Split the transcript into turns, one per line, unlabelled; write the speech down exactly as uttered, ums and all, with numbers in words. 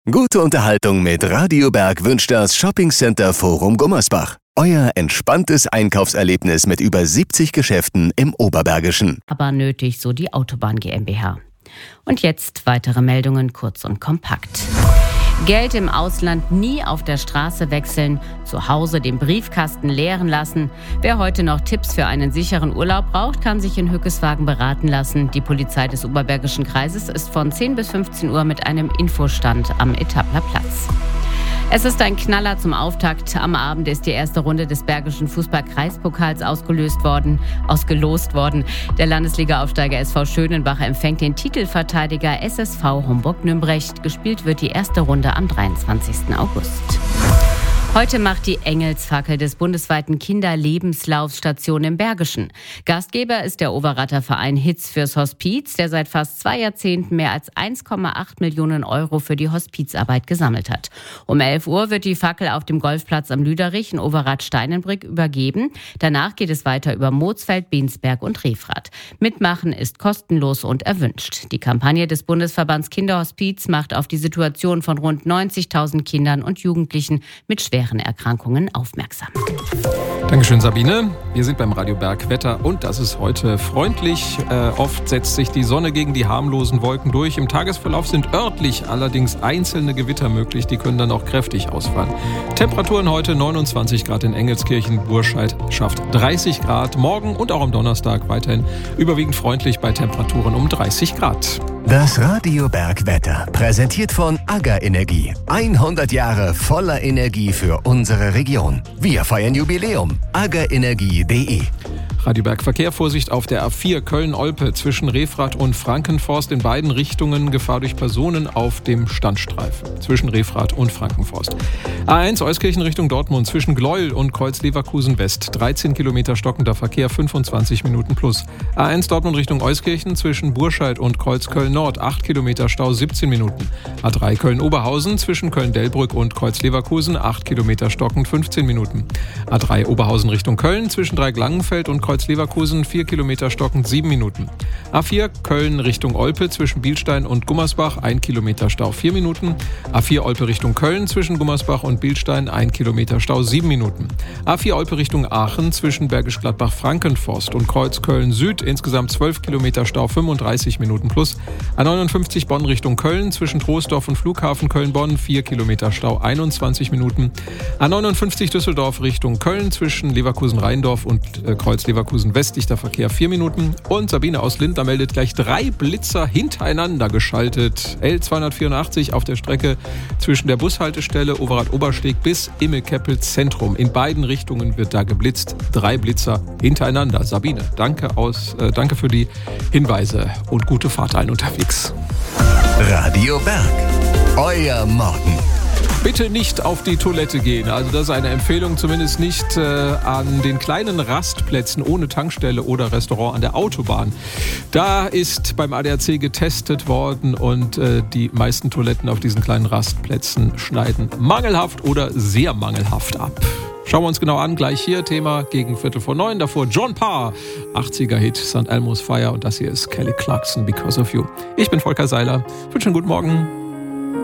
Gute Unterhaltung mit Radio Berg wünscht das Shoppingcenter Forum Gummersbach. Euer entspanntes Einkaufserlebnis mit über siebzig Geschäften im Oberbergischen.
Aber nötig, so die Autobahn GmbH. Und jetzt weitere Meldungen, kurz und kompakt. Geld im Ausland nie auf der Straße wechseln, zu Hause den Briefkasten leeren lassen. Wer heute noch Tipps für einen sicheren Urlaub braucht, kann sich in Hückeswagen beraten lassen. Die Polizei des Oberbergischen Kreises ist von zehn bis fünfzehn Uhr mit einem Infostand am Etappler Platz. Es ist ein Knaller zum Auftakt. Am Abend ist die erste Runde des Bergischen Fußball-Kreispokals ausgelöst worden, ausgelost worden. Der Landesliga-Aufsteiger S V Schönenbach empfängt den Titelverteidiger S S V Homburg-Nümbrecht. Gespielt wird die erste Runde am dreiundzwanzigsten August. Heute macht die Engelsfackel des bundesweiten Kinderlebenslaufs Station im Bergischen. Gastgeber ist der Overater Verein Hitz fürs Hospiz, der seit fast zwei Jahrzehnten mehr als eins Komma acht Millionen Euro für die Hospizarbeit gesammelt hat. Um elf Uhr wird die Fackel auf dem Golfplatz am Lüderich in Overath-Steinenbrück übergeben. Danach geht es weiter über Moosfeld, Bensberg und Refrath. Mitmachen ist kostenlos und erwünscht. Die Kampagne des Bundesverbands Kinderhospiz macht auf die Situation von rund neunzigtausend Kindern und Jugendlichen mit schweren Erkrankungen aufmerksam.
Dankeschön, Sabine. Wir sind beim Radio Berg Wetter und das ist heute freundlich. Äh, oft setzt sich die Sonne gegen die harmlosen Wolken durch. Im Tagesverlauf sind örtlich allerdings einzelne Gewitter möglich. Die können dann auch kräftig ausfallen. Temperaturen heute neunundzwanzig Grad in Engelskirchen. Burscheid schafft dreißig Grad. Morgen und auch am Donnerstag weiterhin überwiegend freundlich bei Temperaturen um dreißig Grad.
Das Radio Berg Wetter, präsentiert von Agger Energie. hundert Jahre voller Energie für unsere Region. Wir feiern Jubiläum. agger energie punkt de.
Radio Berg Verkehr, Vorsicht auf der A vier Köln-Olpe zwischen Refrath und Frankenforst. In beiden Richtungen Gefahr durch Personen auf dem Standstreifen zwischen Refrath und Frankenforst. A eins Euskirchen Richtung Dortmund zwischen Gleuel und Kreuz-Leverkusen West. dreizehn Kilometer stockender Verkehr, fünfundzwanzig Minuten plus. A eins Dortmund Richtung Euskirchen zwischen Burscheid und Kreuz-Köln Nord. acht Kilometer Stau, siebzehn Minuten. A drei Köln-Oberhausen zwischen Köln-Delbrück und Kreuz-Leverkusen. acht Kilometer stockend, fünfzehn Minuten. A drei Oberhausen Richtung Köln zwischen Dreiglangenfeld und Kreuz-Leverkusen, vier Kilometer stockend, sieben Minuten. A vier Köln Richtung Olpe zwischen Bielstein und Gummersbach, ein Kilometer Stau, vier Minuten. A vier Olpe Richtung Köln zwischen Gummersbach und Bielstein, ein Kilometer Stau, sieben Minuten. A vier Olpe Richtung Aachen zwischen Bergisch Gladbach-Frankenforst und Kreuz Köln Süd, insgesamt zwölf Kilometer Stau, fünfunddreißig Minuten plus. A neunundfünfzig Bonn Richtung Köln zwischen Troisdorf und Flughafen Köln-Bonn, vier Kilometer Stau, einundzwanzig Minuten. A neunundfünfzig Düsseldorf Richtung Köln zwischen Leverkusen-Rheindorf und äh, Kreuz-Leverkusen West, dichter Verkehr, vier Minuten. Und Sabine aus Lindner meldet gleich drei Blitzer hintereinander geschaltet. L zweihundertvierundachtzig auf der Strecke zwischen der Bushaltestelle Overath-Obersteg bis Imme-Keppel Zentrum. In beiden Richtungen wird da geblitzt. Drei Blitzer hintereinander. Sabine, danke, aus, äh, danke für die Hinweise und gute Fahrt allen unterwegs.
Radio Berg, euer Morgen.
Bitte nicht auf die Toilette gehen. Also das ist eine Empfehlung, zumindest nicht äh, an den kleinen Rastplätzen ohne Tankstelle oder Restaurant an der Autobahn. Da ist beim A D A C getestet worden und äh, die meisten Toiletten auf diesen kleinen Rastplätzen schneiden mangelhaft oder sehr mangelhaft ab. Schauen wir uns genau an, gleich hier, Thema gegen Viertel vor neun. Davor John Parr, achtziger-Hit, Sankt Elmo's Fire und das hier ist Kelly Clarkson, Because of You. Ich bin Volker Seiler, wünsche einen guten Morgen.